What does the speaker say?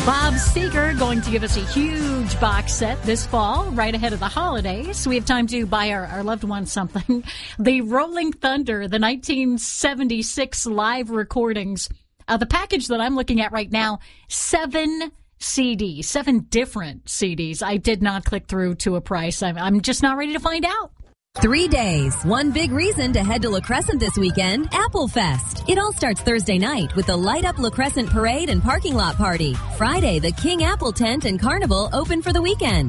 Bob Seger going to give us a huge box set this fall, right ahead of the holidays. We have time to buy our loved ones something. The Rolling Thunder, the 1976 live recordings. The package that I'm looking at right now, 7 CDs, 7 different CDs. I did not click through to a price. I'm just not ready to find out. 3 days, one big reason to head to La Crescent this weekend, Apple Fest. It all starts Thursday night with the Light Up La Crescent Parade and Parking Lot Party. Friday, the King Apple Tent and Carnival open for the weekend.